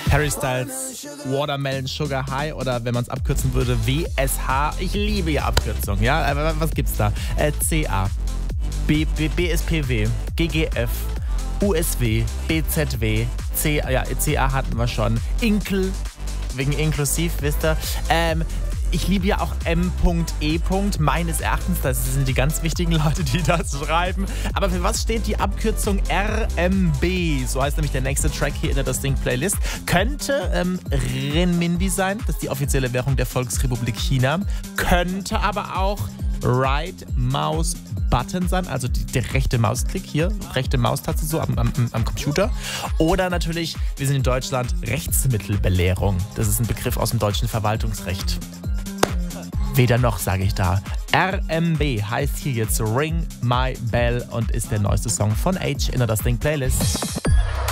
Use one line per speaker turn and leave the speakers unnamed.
Harry Styles Watermelon Sugar High oder wenn man es abkürzen würde, WSH. Ich liebe ja Abkürzungen, ja? Aber was gibt's da? CA, BSPW, GGF, USW, BZW, CA hatten wir schon, Inkl, wegen inklusiv, wisst ihr. Ich liebe ja auch M.E. meines Erachtens, das sind die ganz wichtigen Leute, die das schreiben. Aber für was steht die Abkürzung RMB? So heißt nämlich der nächste Track hier in der Das Ding Playlist. Könnte Renminbi sein, das ist die offizielle Währung der Volksrepublik China. Könnte aber auch Right Mouse Button sein, also der rechte Mausklick hier, rechte Maustaste so am Computer. Oder natürlich, wir sind in Deutschland, Rechtsmittelbelehrung. Das ist ein Begriff aus dem deutschen Verwaltungsrecht. Weder noch, sage ich da. RMB heißt hier jetzt Ring My Bell und ist der neueste Song von H in der Das Ding Playlist.